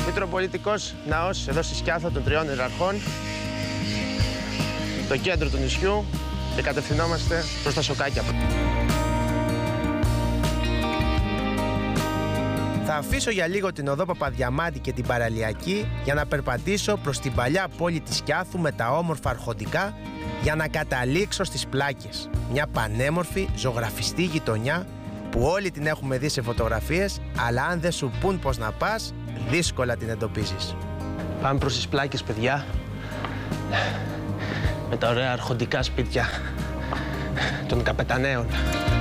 Μητροπολιτικός ναός εδώ στη Σκιάθο των Τριών Ιεραρχών, το κέντρο του νησιού, και κατευθυνόμαστε προς τα Σοκάκια. Θα αφήσω για λίγο την οδό Παπαδιαμάντη και την Παραλιακή για να περπατήσω προς την παλιά πόλη της Σκιάθου με τα όμορφα αρχοντικά για να καταλήξω στις Πλάκες. Μια πανέμορφη ζωγραφιστή γειτονιά που όλοι την έχουμε δει σε φωτογραφίες, αλλά αν δεν σου πουν πώς να πας, δύσκολα την εντοπίζεις. Πάμε προς τις Πλάκες, παιδιά, με τα ωραία αρχοντικά σπίτια των καπεταναίων.